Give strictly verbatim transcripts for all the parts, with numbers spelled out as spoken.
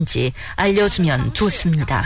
지 알려주면 좋습니다.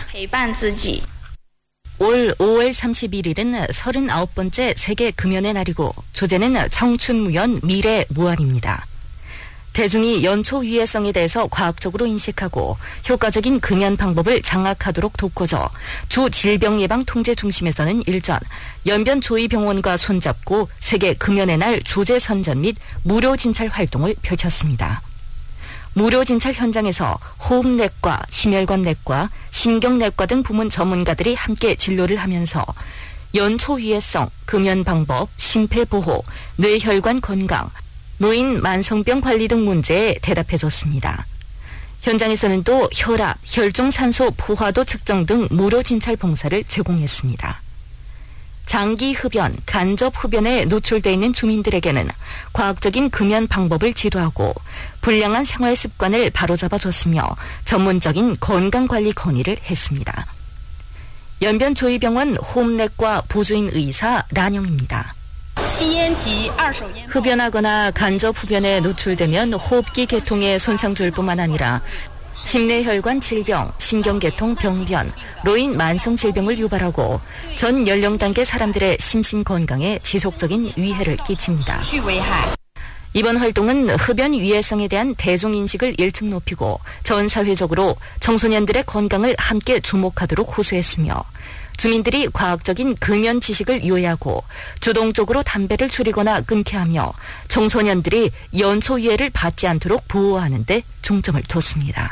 올 오월 삼십일일은 서른아홉 번째 세계 금연의 날이고 주제는 청춘무연 미래무한입니다. 대중이 연초 유해성에 대해서 과학적으로 인식하고 효과적인 금연 방법을 장악하도록 돕고자 주 질병예방통제중심에서는 일전 연변조이병원과 손잡고 세계 금연의 날 주제 선전 및 무료 진찰 활동을 펼쳤습니다. 무료 진찰 현장에서 호흡내과, 심혈관내과, 신경내과 등 부문 전문가들이 함께 진료를 하면서 연초 유해성, 금연 방법, 심폐보호, 뇌혈관 건강, 노인 만성병 관리 등 문제에 대답해줬습니다. 현장에서는 또 혈압, 혈중산소 포화도 측정 등 무료 진찰 봉사를 제공했습니다. 장기 흡연, 간접 흡연에 노출돼 있는 주민들에게는 과학적인 금연 방법을 지도하고 불량한 생활 습관을 바로잡아줬으며 전문적인 건강관리 건의를 했습니다. 연변조이병원 호흡내과 부주임 의사 란영입니다. 흡연하거나 간접 흡연에 노출되면 호흡기 계통에 손상 줄 뿐만 아니라 심뇌혈관 질병, 신경계통 병변, 노인 만성 질병을 유발하고 전 연령 단계 사람들의 심신 건강에 지속적인 위해를 끼칩니다. 이번 활동은 흡연 위해성에 대한 대중인식을 일층 높이고 전 사회적으로 청소년들의 건강을 함께 주목하도록 호소했으며 주민들이 과학적인 금연 지식을 유의하고 주동적으로 담배를 줄이거나 끊게 하며 청소년들이 연초 유해를 받지 않도록 보호하는 데 중점을 뒀습니다.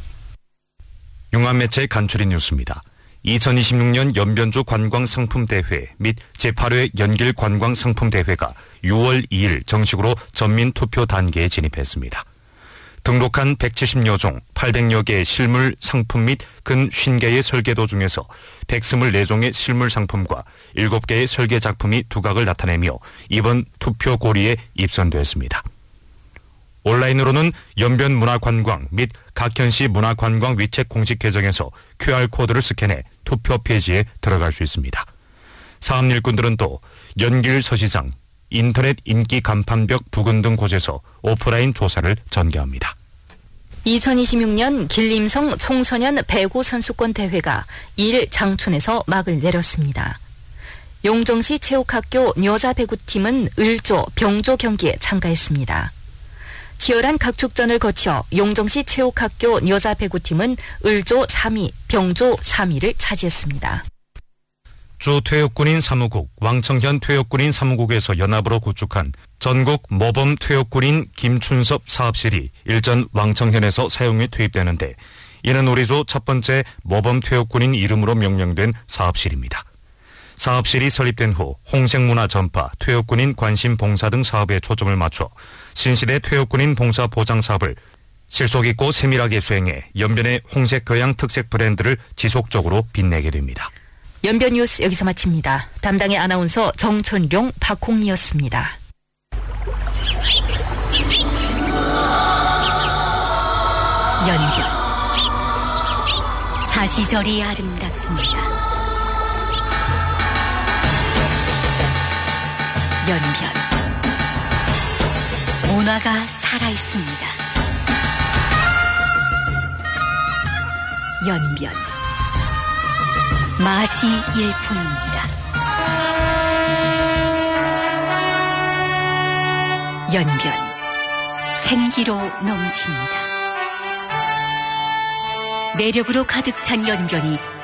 용암매체 간추린 뉴스입니다. 이천이십육년 연변조 관광상품대회 및 제팔 회 연길관광상품대회가 유월 이일 정식으로 전민투표 단계에 진입했습니다. 등록한 백칠십여 종 팔백여 개의 실물 상품 및 근 오십 개의 설계도 중에서 백이십사 종의 실물 상품과 일곱 개의 설계 작품이 두각을 나타내며 이번 투표 고리에 입선되었습니다. 온라인으로는 연변 문화관광 및 각현시 문화관광 위챗 공식 계정에서 큐알코드를 스캔해 투표 페이지에 들어갈 수 있습니다. 사업 일꾼들은 또 연길 서시장, 인터넷 인기 간판벽 부근 등 곳에서 오프라인 조사를 전개합니다. 이천이십육년 길림성 청소년 배구 선수권 대회가 이일 장춘에서 막을 내렸습니다. 용정시 체육학교 여자 배구팀은 을조, 병조 경기에 참가했습니다. 치열한 각축전을 거쳐 용정시 체육학교 여자 배구팀은 을조 삼 위, 병조 삼 위를 차지했습니다. 주 퇴역군인 사무국, 왕청현 퇴역군인 사무국에서 연합으로 구축한 전국 모범 퇴역군인 김춘섭 사업실이 일전 왕청현에서 사용에 투입되는데 이는 우리 조 첫 번째 모범 퇴역군인 이름으로 명명된 사업실입니다. 사업실이 설립된 후 홍색문화 전파, 퇴역군인 관심 봉사 등 사업에 초점을 맞춰 신시대 퇴역군인 봉사 보장 사업을 실속 있고 세밀하게 수행해 연변의 홍색 거양 특색 브랜드를 지속적으로 빛내게 됩니다. 연변 뉴스 여기서 마칩니다. 담당의 아나운서 정촌룡, 박홍리였습니다. 연변 사시절이 아름답습니다. 연변 문화가 살아있습니다. 연변 맛이 일품입니다. 연변 생기로 넘칩니다. 매력으로 가득 찬 연변이